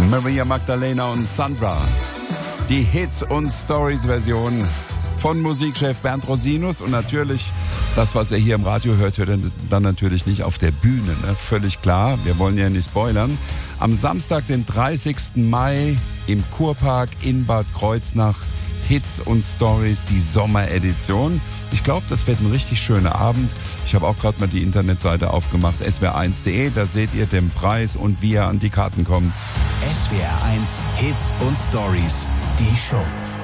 Maria Magdalena und Sandra. Die Hits- und Stories-Version von Musikchef Bernd Rosinus. Und natürlich, das, was ihr hier im Radio hört, hört ihr dann natürlich nicht auf der Bühne. Ne? Völlig klar, wir wollen ja nicht spoilern. Am Samstag, den 30. Mai im Kurpark in Bad Kreuznach. Hits und Stories, die Sommeredition. Ich glaube, das wird ein richtig schöner Abend. Ich habe auch gerade mal die Internetseite aufgemacht, swr1.de. Da seht ihr den Preis und wie ihr an die Karten kommt. SWR1 Hits und Stories, die Show.